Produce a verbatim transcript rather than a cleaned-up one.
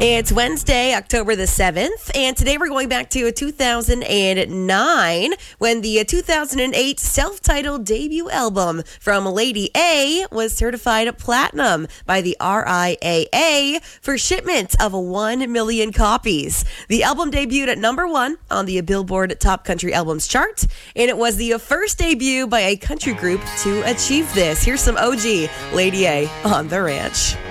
It's Wednesday, October the seventh, and today we're going back to two thousand nine when the two thousand eight self-titled debut album from Lady A was certified platinum by the R I A A for shipments of one million copies. The album debuted at number one on the Billboard Top Country Albums chart, and it was the first debut by a country group to achieve this. Here's some O G Lady A on The Ranch.